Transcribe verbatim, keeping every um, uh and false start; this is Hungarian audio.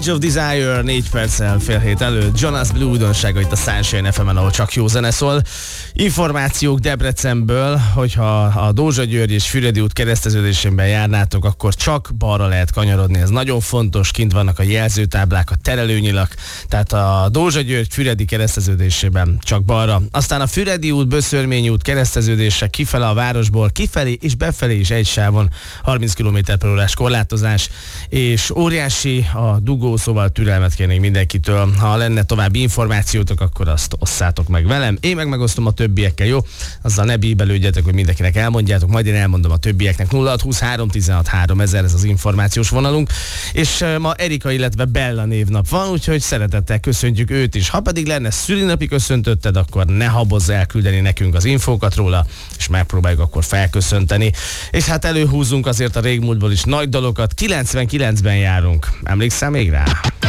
Badge of Desire, négy perccel fél hét előtt. Jonas Blue újdonsága itt a Sunshine ef emen, ahol csak jó zene szól. Információk Debrecenből, hogyha a Dózsa György és Füredi út kereszteződésében járnátok, akkor csak balra lehet kanyarodni. Ez nagyon fontos, kint vannak a jelzőtáblák, a terelőnyilak, tehát a Dózsa György Füredi kereszteződésében csak balra. Aztán a Füredi út, Böszörményi út kereszteződése kifele a városból, kifelé és befelé is egy sávon harminc kilométer per órás korlátozás, és óriási a dugó, szóval türelmet kérnék mindenkitől. Ha lenne további információtok, akkor azt osszátok meg velem. Én meg megosztom a többiekkel, jó? Azzal ne bíbelődjetek, hogy mindenkinek elmondjátok, majd én elmondom a többieknek. nulla hat huszonhárom tizenhat háromezer, ez az információs vonalunk. És ma Erika, illetve Bella névnap van, úgyhogy szeretettel köszöntjük őt is. Ha pedig lenne szülinapi köszöntötted, akkor ne habozz elküldeni nekünk az infókat róla, és megpróbáljuk akkor felköszönteni. És hát előhúzunk azért a régmúltból is nagy dalokat. kilencvenkilencben járunk. Emlékszel még rá?